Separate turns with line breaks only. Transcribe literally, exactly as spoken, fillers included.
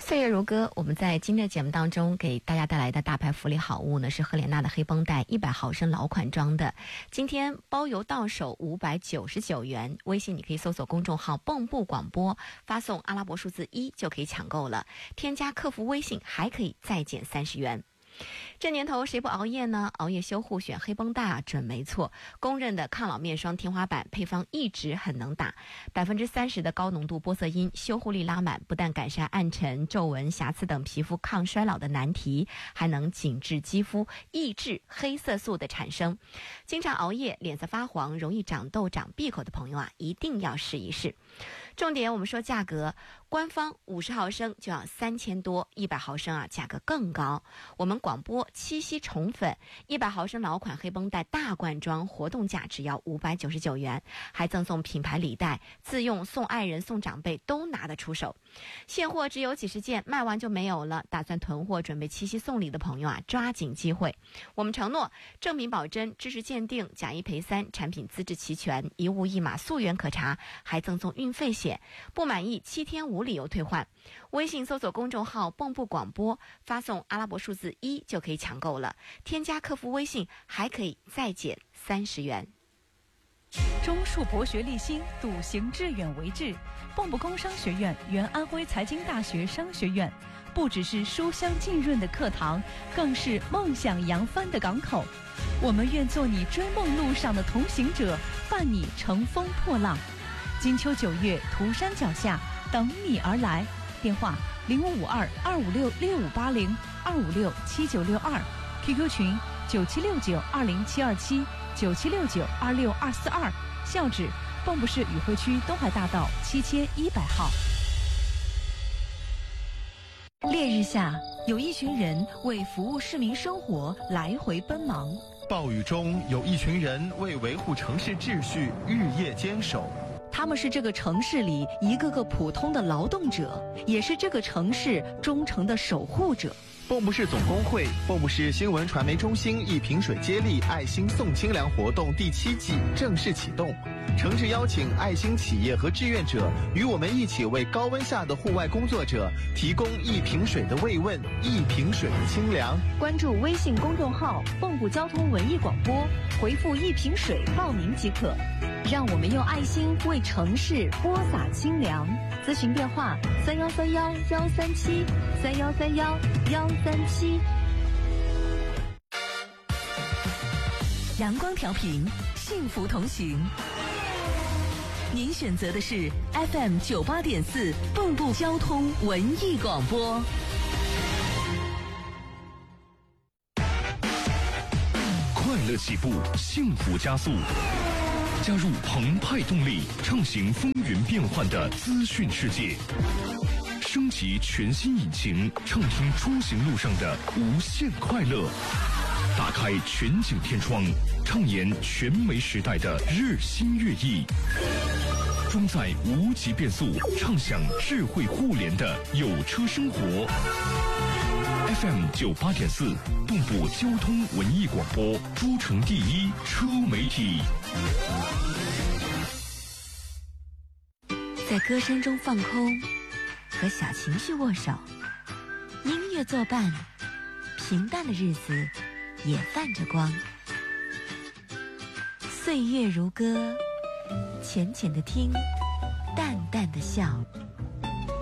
岁月如歌，我们在今天的节目当中给大家带来的大牌福利好物呢，是赫莲娜的黑绷带一百毫升老款装的，今天包邮到手五百九十九元。微信你可以搜索公众号蚌埠广播，发送阿拉伯数字一就可以抢购了，添加客服微信还可以再减三十元。这年头谁不熬夜呢？熬夜修护选黑绷带啊，准没错。公认的抗老面霜天花板，配方一直很能打，百分之三十的高浓度玻色因，修护力拉满，不但改善暗沉、皱纹、瑕疵等皮肤抗衰老的难题，还能紧致肌肤，抑制黑色素的产生。经常熬夜、脸色发黄、容易长痘、长闭口的朋友啊，一定要试一试。重点我们说价格，官方五十毫升就要三千多，一百毫升啊价格更高。我们广播七夕宠粉一百毫升老款黑绷带大罐装，活动价只要五百九十九元，还赠送品牌礼袋，自用送爱人送长辈都拿得出手。现货只有几十件，卖完就没有了。打算囤货准备七夕送礼的朋友啊，抓紧机会。我们承诺正品保真，知识鉴定，假一赔三，产品资质齐全，一物一码，溯源可查，还赠送运费险，不满意七天无理由退换。微信搜索公众号蚌埠广播，发送阿拉伯数字一就可以抢购了，添加客服微信还可以再减三十元。
中树博学立新，笃行致远为志。蚌埠工商学院原安徽财经大学商学院，不只是书香浸润的课堂，更是梦想扬帆的港口。我们愿做你追梦路上的同行者，伴你乘风破浪。金秋九月，涂山脚下，等你而来。电话零五五二二五六六五八零二五六七九六二 ，Q Q 群九七六九二零七二七九七六九二六二四二，校址蚌埠市宇汇区东海大道七千一百号。烈日下，有一群人为服务市民生活来回奔忙；
暴雨中，有一群人为维护城市秩序日夜坚守。
他们是这个城市里一个个普通的劳动者，也是这个城市忠诚的守护者。
蚌埠市总工会、蚌埠市新闻传媒中心一瓶水接力爱心送清凉活动第七季正式启动，诚挚邀请爱心企业和志愿者与我们一起为高温下的户外工作者提供一瓶水的慰问，一瓶水的清凉。
关注微信公众号蚌埠交通文艺广播，回复一瓶水报名即可。让我们用爱心为城市播撒清凉。咨询电话三幺三幺幺三七三幺三幺幺三七。阳光调频，幸福同行。您选择的是 F M 九八点四蚌埠交通文艺广播。
快乐起步，幸福加速。加入澎湃动力，畅行风云变幻的资讯世界，升级全新引擎，畅听出行路上的无限快乐。打开全景天窗，畅言全媒时代的日新月异。装载无极变速，畅享智慧互联的有车生活。F M 九八点四，蚌埠交通文艺广播，诸城第一车媒体。
在歌声中放空，和小情绪握手，音乐作伴，平淡的日子也泛着光。岁月如歌，浅浅的听，淡淡的笑。